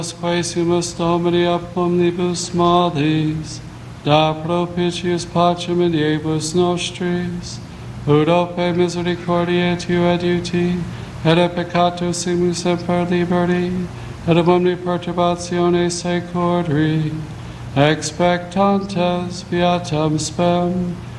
Quaesimus Domini ab omnibus males, da propitius pacem iniebus nostris, ut ope misericordiae tua adiuti, et a peccato simus semper liberi, et ab omni perturbatione securi, expectantes viatam spem,